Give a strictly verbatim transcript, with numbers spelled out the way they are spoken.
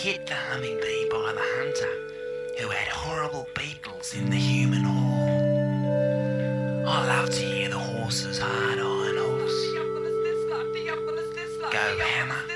hit the hummingbee by the hunter who had horrible beetles in the human hall. I love to hear the horse's hard iron horse. Go hammer,